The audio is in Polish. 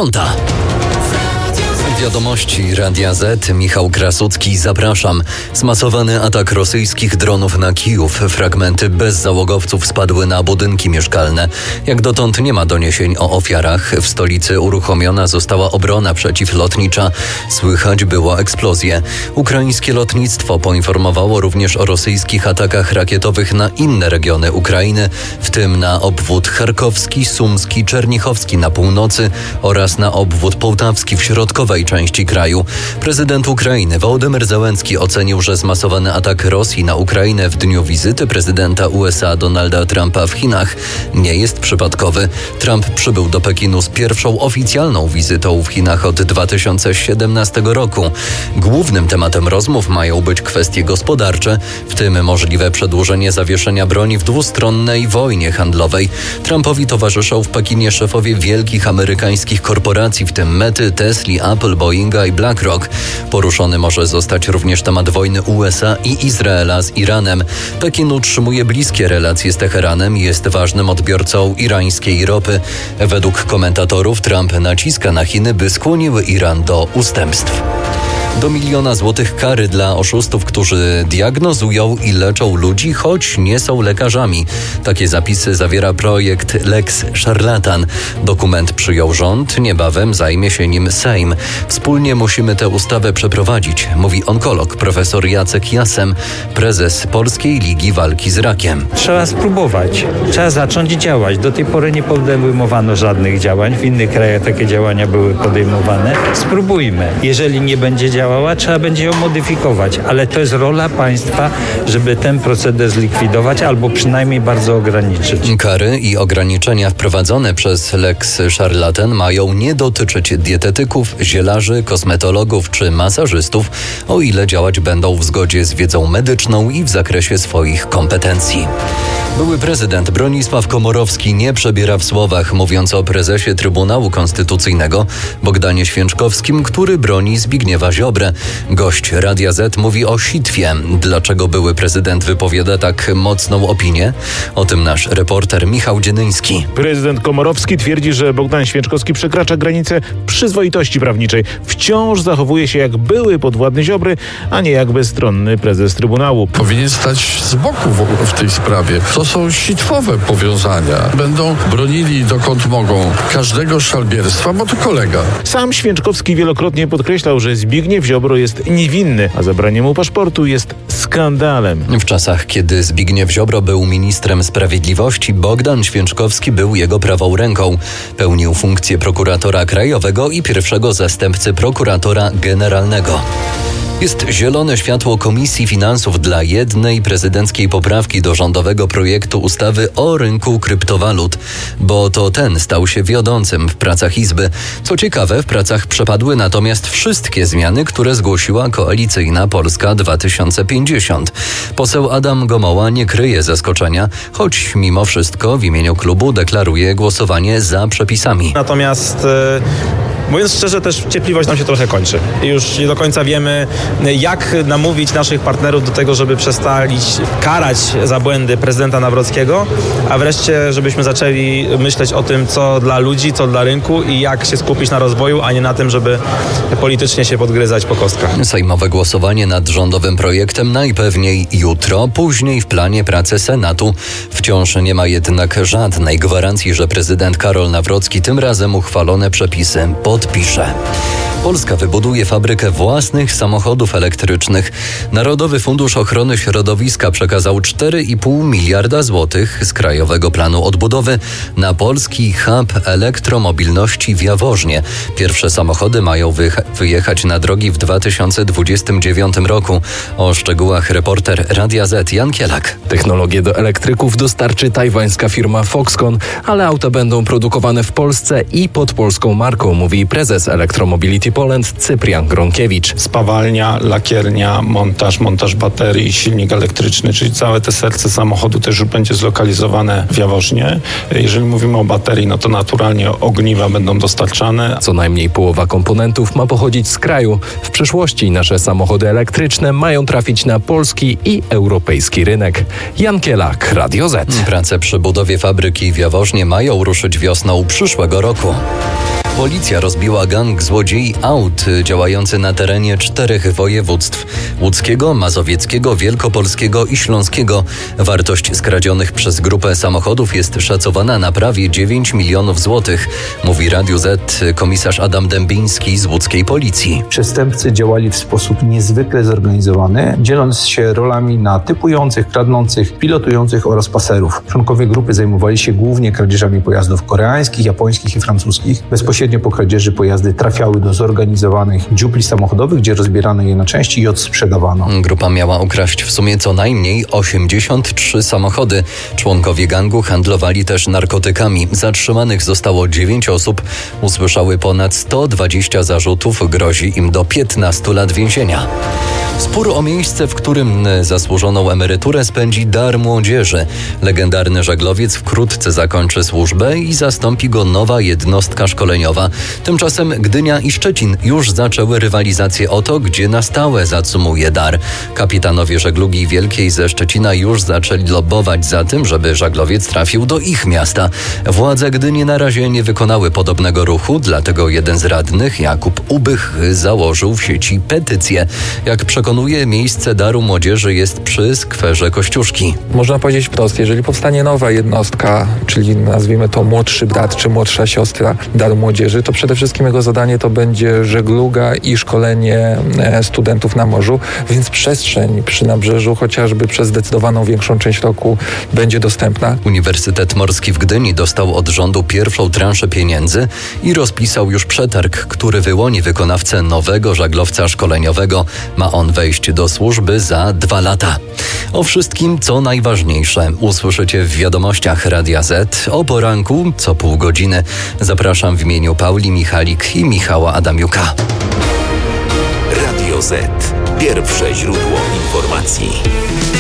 10:00. Wiadomości Radia Z. Michał Krasucki, zapraszam. Zmasowany atak rosyjskich dronów na Kijów. Fragmenty bez załogowców spadły na budynki mieszkalne. Jak dotąd nie ma doniesień o ofiarach. W stolicy uruchomiona została obrona przeciwlotnicza. Słychać było eksplozje. Ukraińskie lotnictwo poinformowało również o rosyjskich atakach rakietowych na inne regiony Ukrainy, w tym na obwód charkowski, sumski, czernichowski na północy oraz na obwód połtawski w środkowej części kraju. Prezydent Ukrainy Wołodymyr Zełenski ocenił, że zmasowany atak Rosji na Ukrainę w dniu wizyty prezydenta USA Donalda Trumpa w Chinach nie jest przypadkowy. Trump przybył do Pekinu z pierwszą oficjalną wizytą w Chinach od 2017 roku. Głównym tematem rozmów mają być kwestie gospodarcze, w tym możliwe przedłużenie zawieszenia broni w dwustronnej wojnie handlowej. Trumpowi towarzyszą w Pekinie szefowie wielkich amerykańskich korporacji, w tym Mety, Tesli, Apple, Boeinga i BlackRock. Poruszony może zostać również temat wojny USA i Izraela z Iranem. Pekin utrzymuje bliskie relacje z Teheranem i jest ważnym odbiorcą irańskiej ropy. Według komentatorów Trump naciska na Chiny, by skłoniły Iran do ustępstw. Do 1 000 000 złotych kary dla oszustów, którzy diagnozują i leczą ludzi, choć nie są lekarzami. Takie zapisy zawiera projekt Lex Szarlatan. Dokument przyjął rząd, niebawem zajmie się nim Sejm. Wspólnie musimy tę ustawę przeprowadzić, mówi onkolog profesor Jacek Jasem, prezes Polskiej Ligi Walki z Rakiem. Trzeba spróbować, trzeba zacząć działać. Do tej pory nie podejmowano żadnych działań, w innych krajach takie działania były podejmowane. Spróbujmy. Jeżeli nie będzie działała, trzeba będzie ją modyfikować, ale to jest rola państwa, żeby ten proceder zlikwidować albo przynajmniej bardzo ograniczyć. Kary i ograniczenia wprowadzone przez Lex Szarlatan mają nie dotyczyć dietetyków, zielarzy, kosmetologów czy masażystów, o ile działać będą w zgodzie z wiedzą medyczną i w zakresie swoich kompetencji. Były prezydent Bronisław Komorowski nie przebiera w słowach, mówiąc o prezesie Trybunału Konstytucyjnego Bogdanie Święczkowskim, który broni Zbigniewa Ziobrę. Gość Radia Z mówi o sitwie. Dlaczego były prezydent wypowiada tak mocną opinię? O tym nasz reporter Michał Dzienyński. Prezydent Komorowski twierdzi, że Bogdan Święczkowski przekracza granicę przyzwoitości prawniczej. Wciąż zachowuje się jak były podwładny Ziobry, a nie jak bezstronny prezes Trybunału. Powinien stać z boku w tej sprawie. To są sitwowe powiązania. Będą bronili dokąd mogą każdego szalbierstwa, bo to kolega. Sam Święczkowski wielokrotnie podkreślał, że Zbigniew Ziobro jest niewinny, a zabranie mu paszportu jest skandalem. W czasach, kiedy Zbigniew Ziobro był ministrem sprawiedliwości, Bogdan Święczkowski był jego prawą ręką. Pełnił funkcję prokuratora krajowego i pierwszego zastępcy prokuratora generalnego. Jest zielone światło Komisji Finansów dla jednej prezydenckiej poprawki do rządowego projektu ustawy o rynku kryptowalut, bo to ten stał się wiodącym w pracach Izby. Co ciekawe, w pracach przepadły natomiast wszystkie zmiany, które zgłosiła koalicyjna Polska 2050. Poseł Adam Gomoła nie kryje zaskoczenia, choć mimo wszystko w imieniu klubu deklaruje głosowanie za przepisami. Natomiast mówiąc szczerze, też cierpliwość nam się trochę kończy. Już nie do końca wiemy, jak namówić naszych partnerów do tego, żeby przestali karać za błędy prezydenta Nawrockiego, a wreszcie, żebyśmy zaczęli myśleć o tym, co dla ludzi, co dla rynku i jak się skupić na rozwoju, a nie na tym, żeby politycznie się podgryzać po kostkach. Sejmowe głosowanie nad rządowym projektem najpewniej jutro, później w planie pracy Senatu. Wciąż nie ma jednak żadnej gwarancji, że prezydent Karol Nawrocki tym razem uchwalone przepisy podpisze. Polska wybuduje fabrykę własnych samochodów elektrycznych. Narodowy Fundusz Ochrony Środowiska przekazał 4,5 miliarda złotych z Krajowego Planu Odbudowy na polski hub elektromobilności w Jaworznie. Pierwsze samochody mają wyjechać na drogi w 2029 roku. O szczegółach reporter Radia Z Jan Kielak. Technologię do elektryków dostarczy tajwańska firma Foxconn, ale auta będą produkowane w Polsce i pod polską marką, mówi prezes Electromobility Poland Cyprian Gronkiewicz. Spawalnia, lakiernia, montaż baterii, silnik elektryczny, czyli całe te serce samochodu też już będzie zlokalizowane w Jaworznie. Jeżeli mówimy o baterii, no to naturalnie ogniwa będą dostarczane. Co najmniej połowa komponentów ma pochodzić z kraju. W przyszłości nasze samochody elektryczne mają trafić na polski i europejski rynek. Jan Kielak, Radio Z. Prace przy budowie fabryki w Jaworznie mają ruszyć wiosną przyszłego roku. Policja rozbiła gang złodziei aut działający na terenie 4 województw: łódzkiego, mazowieckiego, wielkopolskiego i śląskiego. Wartość skradzionych przez grupę samochodów jest szacowana na prawie 9 milionów złotych, mówi Radiu Z komisarz Adam Dębiński z łódzkiej policji. Przestępcy działali w sposób niezwykle zorganizowany, dzieląc się rolami na typujących, kradnących, pilotujących oraz paserów. Członkowie grupy zajmowali się głównie kradzieżami pojazdów koreańskich, japońskich i francuskich. Bezpośrednio po kradzieży pojazdy trafiały do zorganizowanych dziupli samochodowych, gdzie rozbierano je na części i odsprzedawano. Grupa miała ukraść w sumie co najmniej 83 samochody. Członkowie gangu handlowali też narkotykami. Zatrzymanych zostało 9 osób. Usłyszały ponad 120 zarzutów. Grozi im do 15 lat więzienia. Spór o miejsce, w którym zasłużoną emeryturę spędzi Dar Młodzieży. Legendarny żaglowiec wkrótce zakończy służbę i zastąpi go nowa jednostka szkoleniowa. Tymczasem Gdynia i Szczecin już zaczęły rywalizację o to, gdzie na stałe zacumuje Dar. Kapitanowie żeglugi wielkiej ze Szczecina już zaczęli lobbować za tym, żeby żaglowiec trafił do ich miasta. Władze Gdyni na razie nie wykonały podobnego ruchu, dlatego jeden z radnych, Jakub Ubych, założył w sieci petycję. Jak przekonuje, miejsce Daru Młodzieży jest przy skwerze Kościuszki. Można powiedzieć wprost, jeżeli powstanie nowa jednostka, czyli nazwijmy to młodszy brat czy młodsza siostra Daru Młodzieży, to przede wszystkim jego zadanie to będzie żegluga i szkolenie studentów na morzu, więc przestrzeń przy nabrzeżu chociażby przez zdecydowaną większą część roku będzie dostępna. Uniwersytet Morski w Gdyni dostał od rządu pierwszą transzę pieniędzy i rozpisał już przetarg, który wyłoni wykonawcę nowego żaglowca szkoleniowego. Ma on wejść do służby za 2 lata. O wszystkim, co najważniejsze, usłyszycie w wiadomościach Radia Z o poranku co pół godziny. Zapraszam w imieniu Pauli Michalik i Michała Adamiuka. Radio Z. Pierwsze źródło informacji.